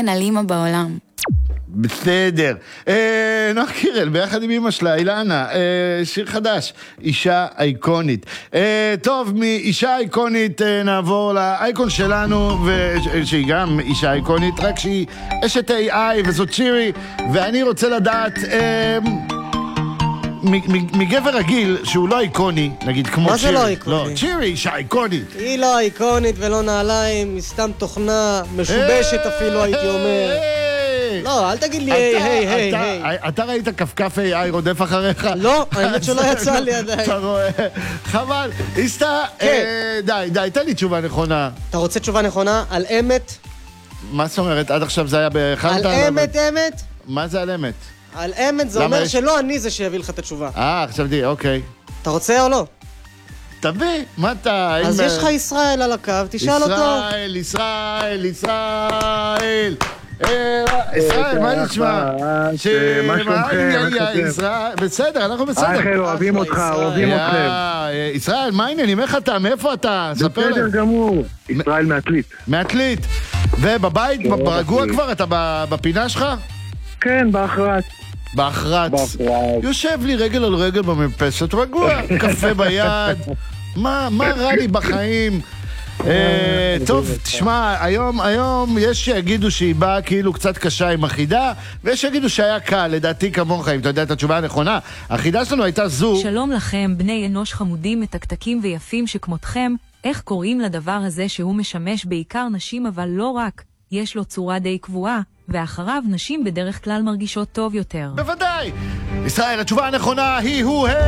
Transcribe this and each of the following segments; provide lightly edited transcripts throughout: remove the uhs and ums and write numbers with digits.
בן על אמא בעולם. בסדר. נוח קירל, ביחד עם אמא שלה, אילנה, שיר חדש, אישה אייקונית. טוב, מאישה אייקונית נעבור לאייקון שלנו, שהיא גם אישה אייקונית, רק שהיא אשת AI וזאת שירי, ואני רוצה לדעת מגבר רגיל שהוא לא אייקוני, נגיד כמו שירי. מה זה לא אייקוני? לא, שירי אישה אייקונית. היא לא אייקונית ולא נעליים, היא סתם תוכנה משובשת אפילו הייתי אומר. לא, אל תגיד לי היי. אתה ראית כפכף AI רודף אחריך? לא, האמת שלא יצא לי עדיין. אתה רואה? חבל. איסטה, די, תן לי תשובה נכונה. אתה רוצה תשובה נכונה? על אמת? מה זאת אומרת? עד עכשיו זה היה באחד... על אמת? מה זה על אמת? על אמת זה אומר שלא אני זה שיביא לך את התשובה. חשבתי, אוקיי. אתה רוצה או לא? תביא, מה אתה... אז יש לך ישראל על הקו, תשאל אותו. ישראל. ישראל, מה נשמע? מה שלומכם? בסדר, אנחנו בסדר. אחר, אוהבים אותך, אוהבים אתכם. ישראל, מה העניינים? איך אתה? מאיפה אתה? בסדר גמור. ישראל מעתלית. מעתלית. ובבית, ברגוע כבר? אתה בפינה שלך? כן, בהחרץ. יושב לי רגל על רגל במרפסת, רגוע, קפה ביד. מה רע לי בחיים? טוב, תשמע, היום יש שיגידו שהיא באה כאילו קצת קשה עם החידה, ויש שיגידו שהיה קל, לדעתי כמוך, אם אתה יודע את התשובה הנכונה. החידה שלנו הייתה זו. שלום לכם, בני אנוש חמודים, מתקתקים ויפים שכמותכם. איך קוראים לדבר הזה שהוא משמש בעיקר נשים, אבל לא רק? יש לו צורה די קבועה, ואחריו נשים בדרך כלל מרגישות טוב יותר. בוודאי! ישראל, התשובה הנכונה היא הוא הם!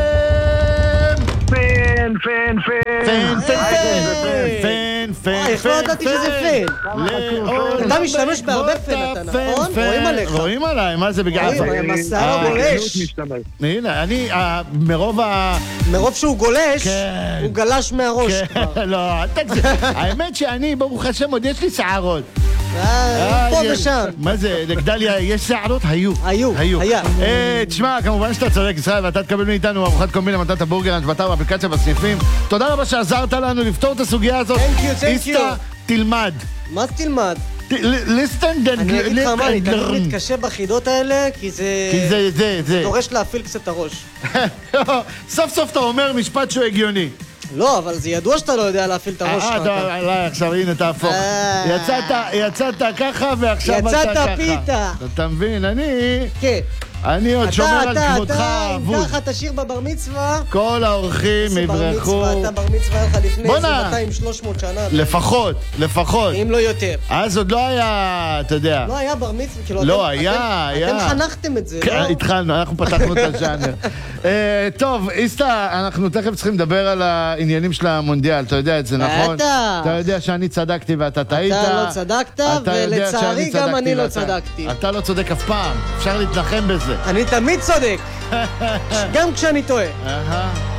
פן. איך לא ידעתי שזה פן? אתה משתמש בהרבה פן, אתה נכון? רואים עליך. רואים עליי, מה זה בגלל? רואים, המסע גולש. הנה, אני, מרוב שהוא גולש, הוא גלש מהראש כבר. לא, האמת שאני, ברוך השם, עוד יש לי שערות. פה ושם. מה זה, לגדליה יש שערות? היו. תשמע, כמובן שאתה צודק, ישראל, ואתה תקבל מאיתנו ארוחת קומבינה, מתנת הבורגר, באתר באפליקציה בסניפים. תודה רבה שעזרת לנו לפתור את הסוגיה הזאת. איסטה, תלמד. מה תלמד? ליסטן דן... אני אגיד לך מה, אני תמיד מתקשה בחידות האלה, כי זה דורש להפעיל קצת את הראש. סוף סוף אתה אומר משפט שהוא הגיוני. לא, אבל זה ידוע שאתה לא יודע להפעיל את הראש שלך. לא, עכשיו הנה תהפוך. יצאת ככה ועכשיו אתה ככה. יצאת פיתה. אתה מבין, כן. אני עוד שומר על כבודך האבוד. אם ככה תשאיר בבר מצווה. כל האורחים יברחו. אתה בר מצווה היה לך לפני 200-300 שנה. לפחות. אם לא יותר. אז עוד לא היה, אתה יודע. לא היה בר מצווה. לא, היה. אתם חנכתם את זה, לא? כן, התחלנו, אנחנו פתחנו את הז'אנר. טוב, איסטה, אנחנו תכף צריכים לדבר על העניינים של המונדיאל. אתה יודע את זה, נכון? אתה יודע שאני צדקתי ואתה טעית. אתה לא צדקת, ולצערי גם אני לא צדקתי. אתה לא צודק אף פעם. אפשר להתנחם בזה. אני תמיד צודק, גם כשאני טועה.